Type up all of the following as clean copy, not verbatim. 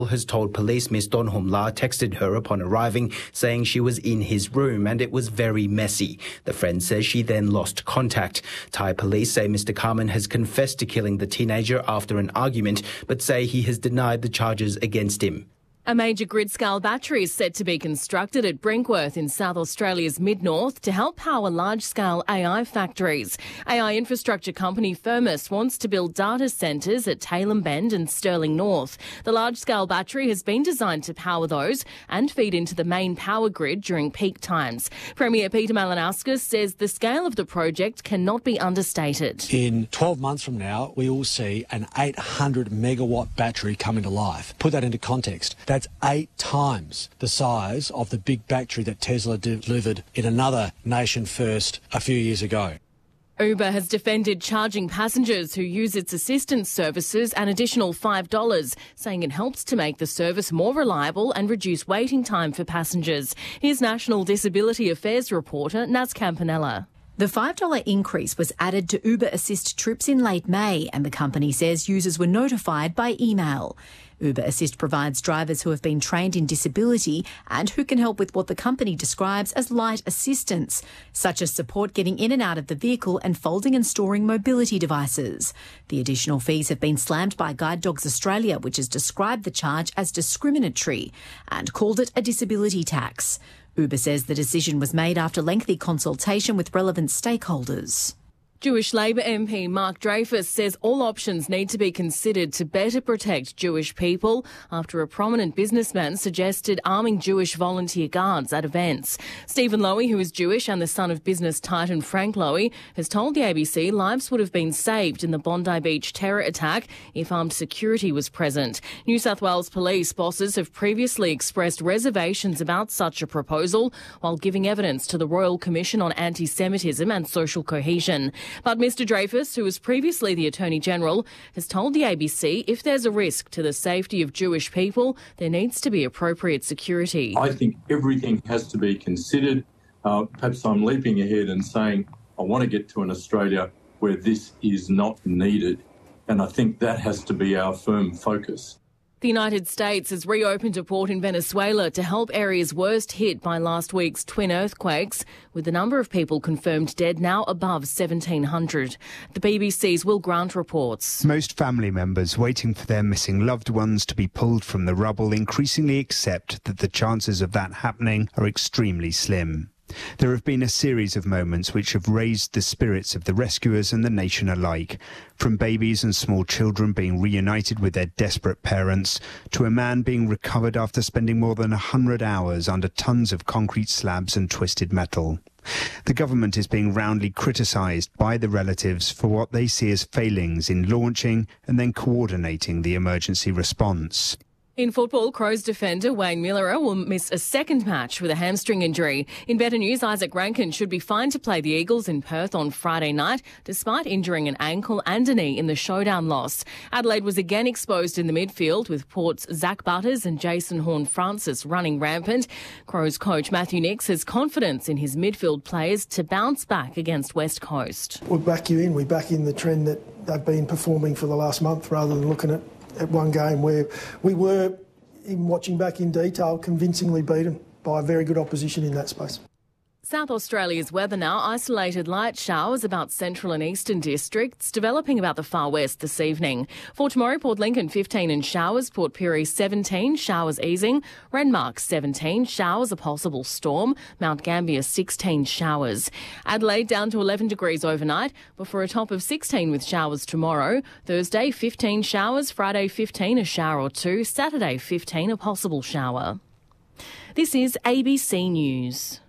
has told police Ms. Donhumla texted her upon arriving saying she was in his room and it was very messy. The friend says she then lost contact. Thai police say Mr. Carman has confessed to killing the teenager after an argument but say he has denied the charges against him. A major grid-scale battery is set to be constructed at Brinkworth in South Australia's mid-north to help power large-scale AI factories. AI infrastructure company Firmus wants to build data centres at Tailem Bend and Stirling North. The large-scale battery has been designed to power those and feed into the main power grid during peak times. Premier Peter Malinauskas says the scale of the project cannot be understated. In 12 months from now, we will see an 800-megawatt battery coming to life. Put that into context. That's 8 times the size of the big battery that Tesla delivered in another nation first a few years ago. Uber has defended charging passengers who use its assistance services an additional $5, saying it helps to make the service more reliable and reduce waiting time for passengers. Here's National Disability Affairs reporter Naz Campanella. The $5 increase was added to Uber Assist trips in late May, and the company says users were notified by email. Uber Assist provides drivers who have been trained in disability and who can help with what the company describes as light assistance, such as support getting in and out of the vehicle and folding and storing mobility devices. The additional fees have been slammed by Guide Dogs Australia, which has described the charge as discriminatory and called it a disability tax. Uber says the decision was made after lengthy consultation with relevant stakeholders. Jewish Labor MP Mark Dreyfus says all options need to be considered to better protect Jewish people after a prominent businessman suggested arming Jewish volunteer guards at events. Stephen Lowy, who is Jewish and the son of business titan Frank Lowy, has told the ABC lives would have been saved in the Bondi Beach terror attack if armed security was present. New South Wales police bosses have previously expressed reservations about such a proposal while giving evidence to the Royal Commission on Anti-Semitism and Social Cohesion. But Mr Dreyfus, who was previously the Attorney-General, has told the ABC if there's a risk to the safety of Jewish people, there needs to be appropriate security. I think everything has to be considered. Perhaps I'm leaping ahead and saying I want to get to an Australia where this is not needed. And I think that has to be our firm focus. The United States has reopened a port in Venezuela to help areas worst hit by last week's twin earthquakes, with the number of people confirmed dead now above 1,700. The BBC's Will Grant reports. Most family members waiting for their missing loved ones to be pulled from the rubble increasingly accept that the chances of that happening are extremely slim. There have been a series of moments which have raised the spirits of the rescuers and the nation alike, from babies and small children being reunited with their desperate parents, to a man being recovered after spending more than 100 hours under tons of concrete slabs and twisted metal. The government is being roundly criticised by the relatives for what they see as failings in launching and then coordinating the emergency response. In football, Crows defender Wayne Miller will miss a second match with a hamstring injury. In better news, Isaac Rankin should be fine to play the Eagles in Perth on Friday night, despite injuring an ankle and a knee in the showdown loss. Adelaide was again exposed in the midfield, with Port's Zach Butters and Jason Horne-Francis running rampant. Crows coach Matthew Nicks has confidence in his midfield players to bounce back against West Coast. We'll back you in. We back in the trend that they've been performing for the last month, rather than looking at one game where we were, in watching back in detail, convincingly beaten by a very good opposition in that space. South Australia's weather now. Isolated light showers about central and eastern districts, developing about the far west this evening. For tomorrow, Port Lincoln 15 and showers, Port Pirie 17, showers easing, Renmark 17, showers, a possible storm, Mount Gambier 16 showers. Adelaide down to 11 degrees overnight, before a top of 16 with showers tomorrow. Thursday 15 showers, Friday 15 a shower or two, Saturday 15 a possible shower. This is ABC News.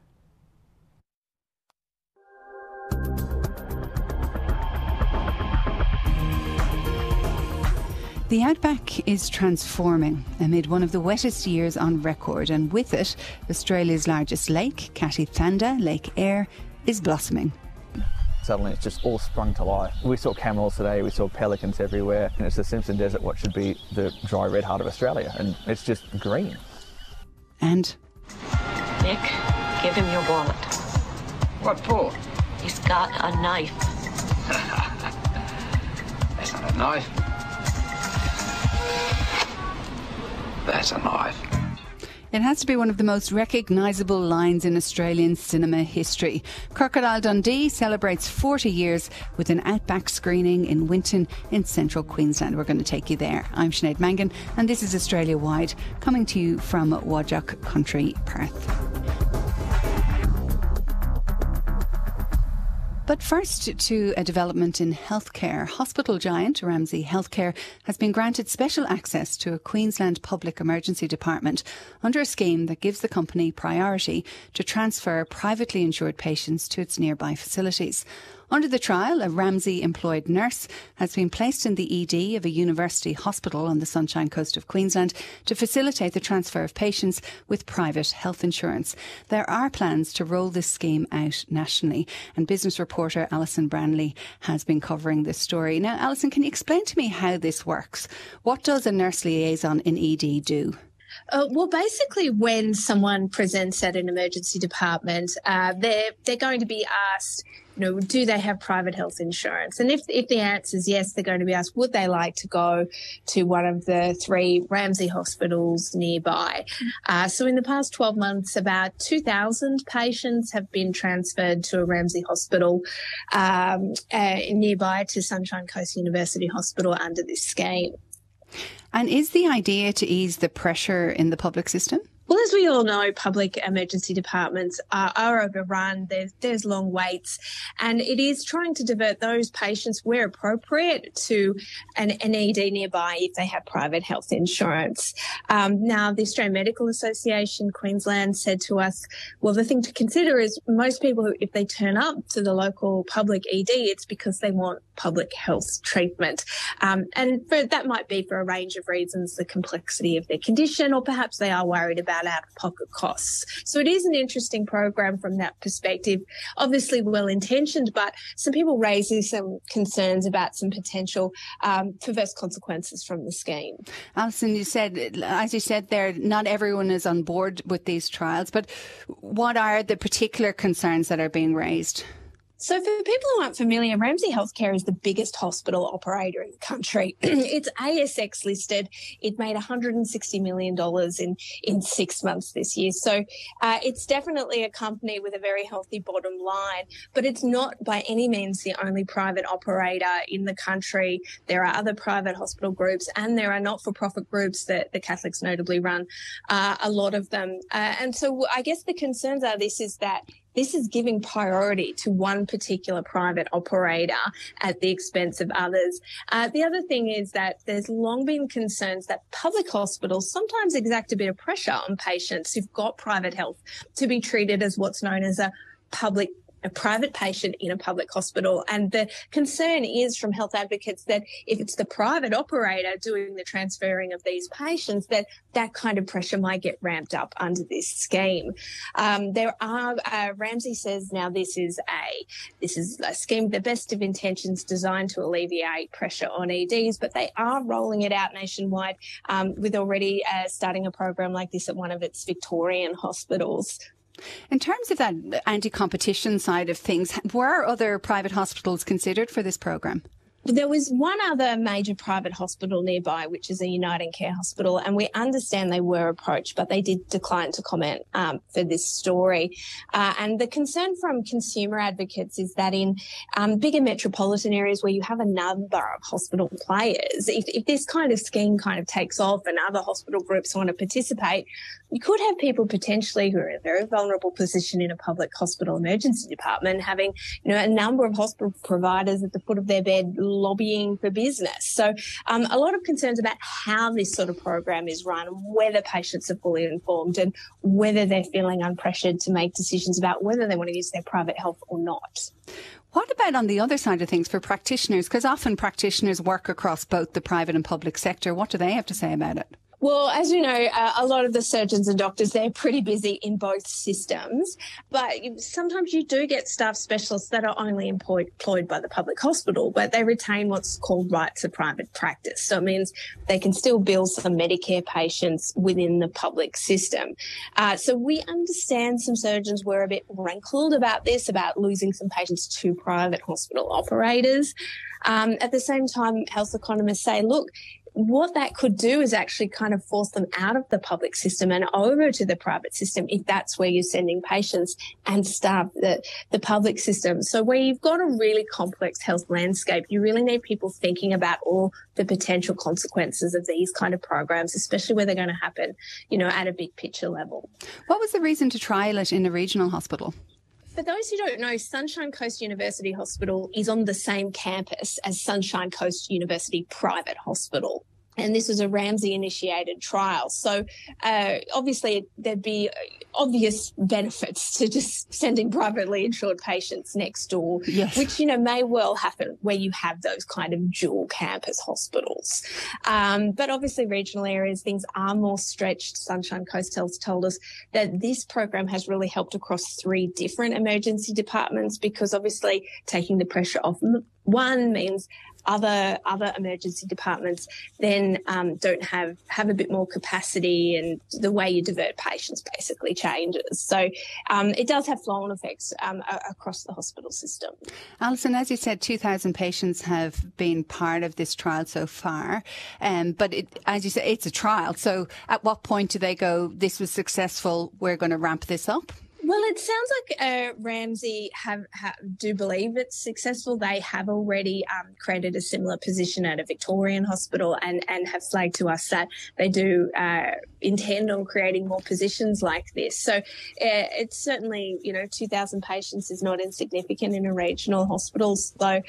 The outback is transforming amid one of the wettest years on record, and with it, Australia's largest lake, Kathie Lake Eyre, is blossoming. Suddenly it's just all sprung to life. We saw camels today, we saw pelicans everywhere, and it's the Simpson Desert, what should be the dry red heart of Australia, and it's just green. And Nick, give him your wallet. What for? He's got a knife. That's not a knife. That's a knife. It has to be one of the most recognisable lines in Australian cinema history. Crocodile Dundee celebrates 40 years with an outback screening in Winton in central Queensland. We're going to take you there. I'm Sinead Mangan and this is Australia Wide, coming to you from Wajak Country, Perth. But first to a development in healthcare. Hospital giant Ramsay Health Care has been granted special access to a Queensland Public Emergency Department under a scheme that gives the company priority to transfer privately insured patients to its nearby facilities. Under the trial, a Ramsay-employed nurse has been placed in the ED of a university hospital on the Sunshine Coast of Queensland to facilitate the transfer of patients with private health insurance. There are plans to roll this scheme out nationally, and business reporter Alison Branley has been covering this story. Now, Alison, can you explain to me how this works? What does a nurse liaison in ED do? Well, basically, when someone presents at an emergency department, they're going to be asked, do they have private health insurance? And if the answer is yes, they're going to be asked, would they like to go to one of the 3 Ramsay hospitals nearby? So in the past 12 months, about 2,000 patients have been transferred to a Ramsay hospital nearby to Sunshine Coast University Hospital under this scheme. And is the idea to ease the pressure in the public system? Well, as we all know, public emergency departments are overrun. There's long waits, and it is trying to divert those patients where appropriate to an ED nearby if they have private health insurance. Now, the Australian Medical Association Queensland said to us, well, the thing to consider is most people, if they turn up to the local public ED, it's because they want public health treatment. And that might be for a range of reasons, the complexity of their condition, or perhaps they are worried about out-of-pocket costs. So it is an interesting program from that perspective, obviously well-intentioned, but some people raising some concerns about some potential perverse consequences from the scheme. Alison, as you said there, not everyone is on board with these trials, but what are the particular concerns that are being raised? So for people who aren't familiar, Ramsay Health Care is the biggest hospital operator in the country. It's ASX listed. It made $160 million in 6 months this year. So it's definitely a company with a very healthy bottom line, but it's not by any means the only private operator in the country. There are other private hospital groups, and there are not-for-profit groups that the Catholics notably run, a lot of them. And so I guess the concerns are this is giving priority to one particular private operator at the expense of others. The other thing is that there's long been concerns that public hospitals sometimes exact a bit of pressure on patients who've got private health to be treated as what's known as a private patient in a public hospital. And the concern is from health advocates that if it's the private operator doing the transferring of these patients, that kind of pressure might get ramped up under this scheme. Ramsay says now this is a scheme, the best of intentions, designed to alleviate pressure on EDs, but they are rolling it out nationwide with already starting a program like this at one of its Victorian hospitals. In terms of that anti-competition side of things, were other private hospitals considered for this programme? There was one other major private hospital nearby, which is a Uniting Care hospital, and we understand they were approached, but they did decline to comment for this story. And the concern from consumer advocates is that in bigger metropolitan areas where you have a number of hospital players, if this kind of scheme kind of takes off and other hospital groups want to participate, you could have people potentially who are in a very vulnerable position in a public hospital emergency department having, a number of hospital providers at the foot of their bed lobbying for business. So a lot of concerns about how this sort of program is run, whether patients are fully informed and whether they're feeling unpressured to make decisions about whether they want to use their private health or not. What about on the other side of things for practitioners? Because often practitioners work across both the private and public sector. What do they have to say about it? Well, as you know, a lot of the surgeons and doctors, they're pretty busy in both systems, but sometimes you do get staff specialists that are only employed by the public hospital, but they retain what's called rights of private practice. So it means they can still bill some Medicare patients within the public system. So we understand some surgeons were a bit rankled about this, about losing some patients to private hospital operators. At the same time, health economists say, look, what that could do is actually kind of force them out of the public system and over to the private system if that's where you're sending patients, and starve the public system. So where you've got a really complex health landscape, you really need people thinking about all the potential consequences of these kind of programs, especially where they're going to happen, at a big picture level. What was the reason to trial it in a regional hospital? For those who don't know, Sunshine Coast University Hospital is on the same campus as Sunshine Coast University Private Hospital. And this was a Ramsay-initiated trial. So obviously there'd be obvious benefits to just sending privately insured patients next door, yes, which, may well happen where you have those kind of dual campus hospitals. But obviously regional areas, things are more stretched. Sunshine Coast Health told us that this program has really helped across 3 different emergency departments, because obviously taking the pressure off one means other emergency departments then don't have a bit more capacity, and the way you divert patients basically changes. So it does have flow-on effects across the hospital system. Alison, as you said, 2,000 patients have been part of this trial so far, but as you said, it's a trial. So at what point do they go, this was successful, we're going to ramp this up? Well, it sounds like Ramsay do believe it's successful. They have already created a similar position at a Victorian hospital and have flagged to us that they do intend on creating more positions like this. So it's certainly, 2,000 patients is not insignificant in a regional hospital. So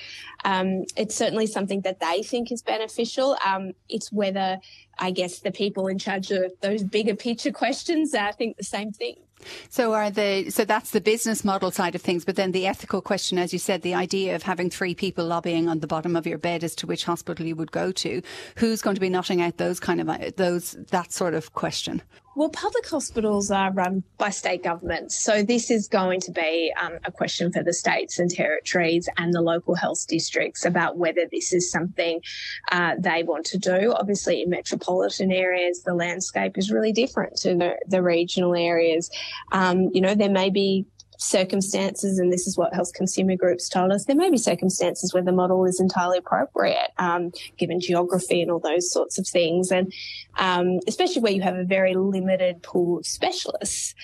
it's certainly something that they think is beneficial. It's whether, I guess, the people in charge of those bigger picture questions think the same thing. So that's the business model side of things, but then the ethical question, as you said, the idea of having 3 people lobbying on the bottom of your bed as to which hospital you would go to, who's going to be knotting out that sort of question? Well, public hospitals are run by state governments, so this is going to be a question for the states and territories and the local health districts about whether this is something they want to do. Obviously, in metropolitan areas, the landscape is really different to the regional areas. There may be circumstances, and this is what Health Consumer Groups told us, there may be circumstances where the model is entirely appropriate, given geography and all those sorts of things, and especially where you have a very limited pool of specialists.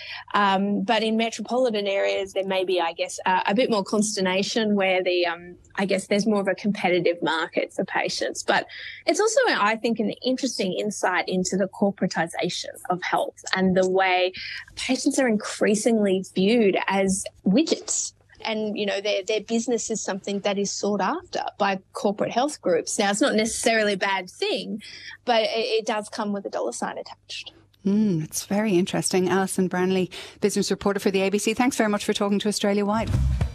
But in metropolitan areas, there may be, I guess, a bit more consternation where there's more of a competitive market for patients. But it's also, I think, an interesting insight into the corporatisation of health and the way patients are increasingly viewed as widgets. And, their business is something that is sought after by corporate health groups. Now, it's not necessarily a bad thing, but it does come with a dollar sign attached. It's very interesting. Alison Branley, business reporter for the ABC. Thanks very much for talking to Australia Wide.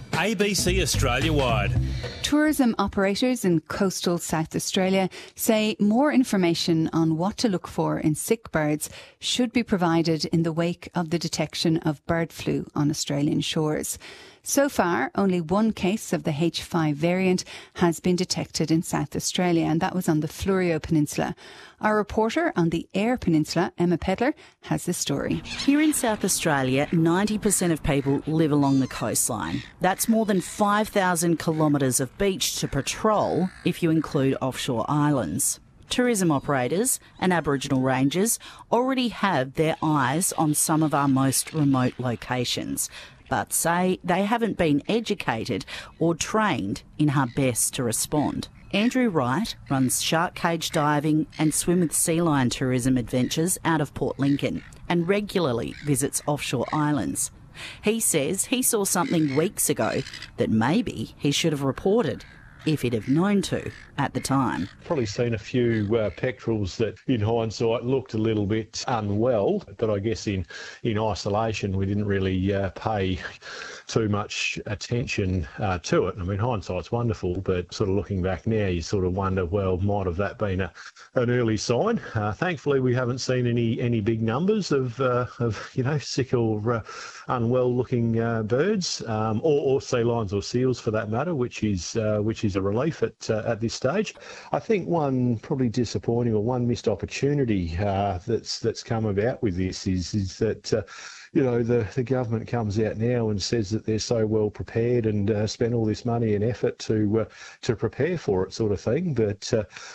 ABC Australia Wide. Tourism operators in coastal South Australia say more information on what to look for in sick birds should be provided in the wake of the detection of bird flu on Australian shores. So far, only 1 case of the H5 variant has been detected in South Australia, and that was on the Fleurieu Peninsula. Our reporter on the Eyre Peninsula, Emma Pedler, has the story. Here in South Australia, 90% of people live along the coastline. That's more than 5,000 kilometres of beach to patrol if you include offshore islands. Tourism operators and Aboriginal rangers already have their eyes on some of our most remote locations, but say they haven't been educated or trained in how best to respond. Andrew Wright runs shark cage diving and swim with sea lion tourism adventures out of Port Lincoln and regularly visits offshore islands. He says he saw something weeks ago that maybe he should have reported if he'd have known to at the time. Probably seen a few pectorals that in hindsight looked a little bit unwell, but I guess in isolation we didn't really pay too much attention to it. I mean, hindsight's wonderful, but sort of looking back now, you sort of wonder, well, might have that been an early sign? Thankfully, we haven't seen any big numbers of sick or unwell-looking birds, or sea lions or seals for that matter, which is a relief at this stage. I think one probably disappointing or one missed opportunity that's come about with this is that the government comes out now and says that they're so well prepared and spend all this money and effort to prepare for it, sort of thing. But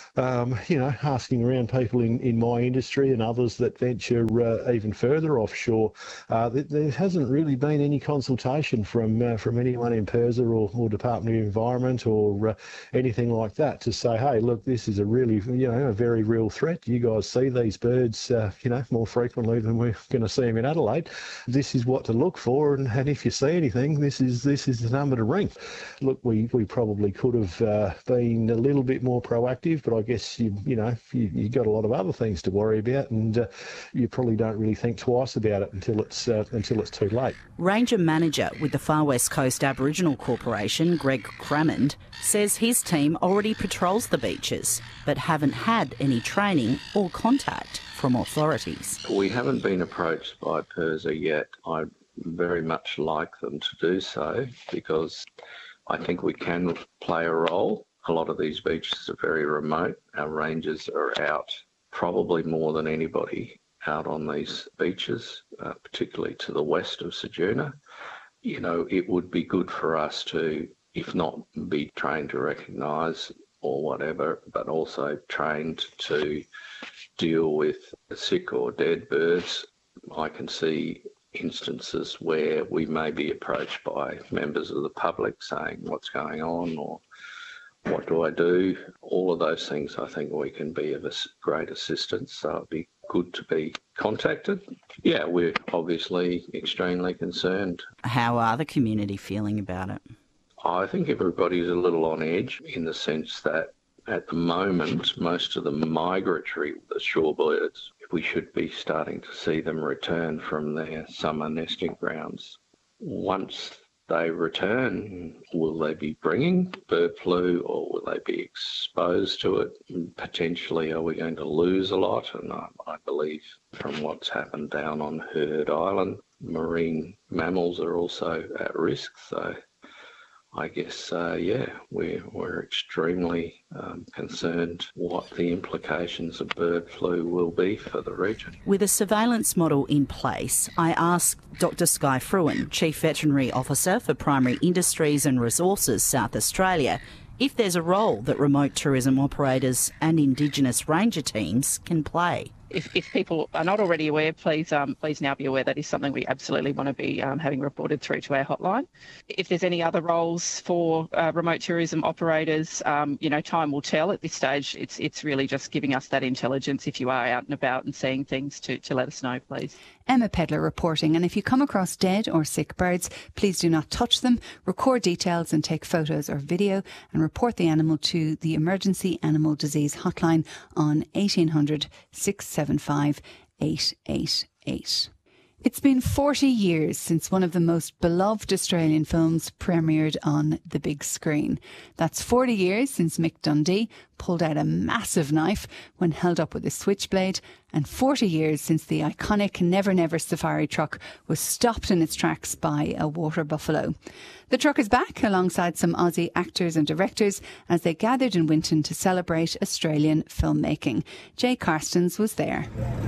asking around people in my industry and others that venture even further offshore, there hasn't really been any consultation from anyone in PIRSA or Department of Environment or anything like that to say, hey, look, this is a really, a very real threat. You guys see these birds, more frequently than we're going to see them in Adelaide. This is what to look for, and if you see anything, this is the number to ring. Look, we probably could have been a little bit more proactive, but I guess you got a lot of other things to worry about, and you probably don't really think twice about it until it's too late. Ranger manager with the Far West Coast Aboriginal Corporation, Greg Crammond, says his team already patrols the beaches but haven't had any training or contact from authorities. We haven't been approached by PIRSA yet. I'd very much like them to do so because I think we can play a role. A lot of these beaches are very remote. Our rangers are out probably more than anybody out on these beaches, particularly to the west of Ceduna. It would be good for us to, if not be trained to recognise or whatever, but also trained to deal with sick or dead birds. I can see instances where we may be approached by members of the public saying, what's going on, or what do I do? All of those things I think we can be of a great assistance, so it'd be good to be contacted. Yeah, we're obviously extremely concerned. How are the community feeling about it? I think everybody's a little on edge in the sense that at the moment, most of the migratory, the shorebirds, we should be starting to see them return from their summer nesting grounds. Once they return, will they be bringing bird flu or will they be exposed to it? Potentially, are we going to lose a lot? And I believe from what's happened down on Heard Island, marine mammals are also at risk. So I guess, we're extremely concerned what the implications of bird flu will be for the region. With a surveillance model in place, I asked Dr Skye Fruin, Chief Veterinary Officer for Primary Industries and Resources South Australia, if there's a role that remote tourism operators and Indigenous ranger teams can play. If people are not already aware, please now be aware that is something we absolutely want to be having reported through to our hotline. If there's any other roles for remote tourism operators, time will tell. At this stage, it's really just giving us that intelligence if you are out and about and seeing things to let us know, please. Emma Pedler reporting, and if you come across dead or sick birds, please do not touch them, record details and take photos or video, and report the animal to the Emergency Animal Disease Hotline on 1800 675 888. It's been 40 years since one of the most beloved Australian films premiered on the big screen. That's 40 years since Mick Dundee pulled out a massive knife when held up with a switchblade, and 40 years since the iconic Never Never safari truck was stopped in its tracks by a water buffalo. The truck is back alongside some Aussie actors and directors as they gathered in Winton to celebrate Australian filmmaking. Jay Carstens was there.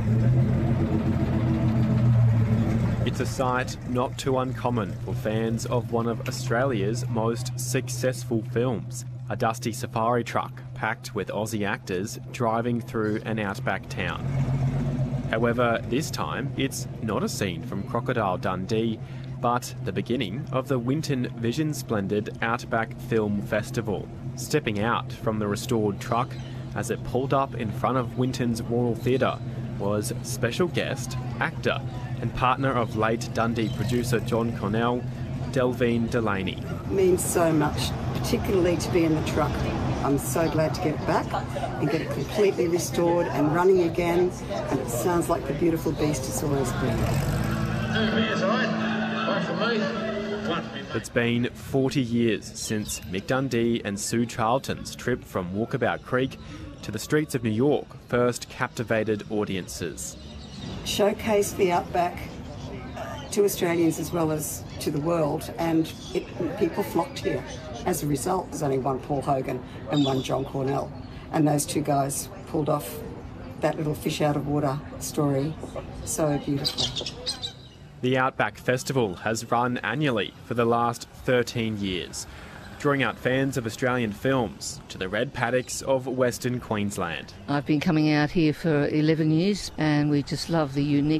It's a sight not too uncommon for fans of one of Australia's most successful films. A dusty safari truck packed with Aussie actors driving through an outback town. However, this time it's not a scene from Crocodile Dundee, but the beginning of the Winton Vision Splendid Outback Film Festival. Stepping out from the restored truck as it pulled up in front of Winton's Royal Theatre was special guest, actor and partner of late Dundee producer John Cornell, Delvine Delaney. It means so much, particularly to be in the truck. I'm so glad to get it back and get it completely restored and running again, and it sounds like the beautiful beast it's always been. 2 beers, all right? One for me, one for me. It's been 40 years since Mick Dundee and Sue Charlton's trip from Walkabout Creek to the streets of New York first captivated audiences. Showcased the outback to Australians as well as to the world, and people flocked here. As a result, there's only one Paul Hogan and one John Cornell, and those two guys pulled off that little fish out of water story so beautifully. The Outback Festival has run annually for the last 13 years, drawing out fans of Australian films to the red paddocks of Western Queensland. I've been coming out here for 11 years and we just love the unique